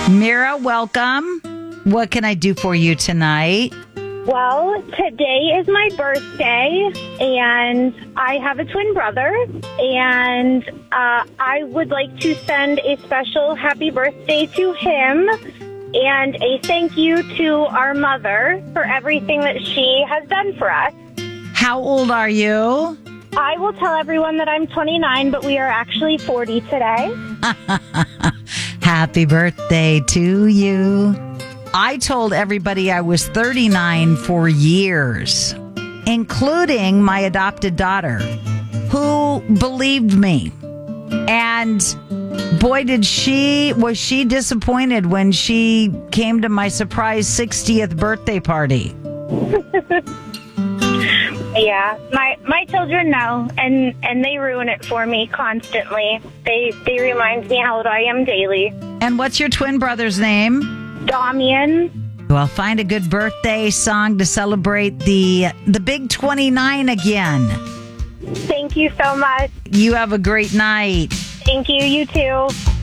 Mira, welcome. What can I do for you tonight? Well, today is my birthday, and I have a twin brother, and I would like to send a special happy birthday to him and a thank you to our mother for everything that she has done for us. How old are you? I will tell everyone that I'm 29, but we are actually 40 today. Happy birthday to you. I told everybody I was 39 for years, including my adopted daughter, who believed me. And boy, was she disappointed when she came to my surprise 60th birthday party. Yeah, my children know, and they ruin it for me constantly. They remind me how old I am daily. And what's your twin brother's name? Damian. Well, find a good birthday song to celebrate the big 29 again. Thank you so much. You have a great night. Thank you. You too.